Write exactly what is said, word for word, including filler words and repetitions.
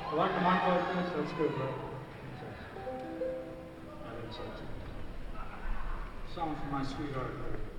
I like a mic like this. That's good, bro. I didn't say it. Song for my sweetheart.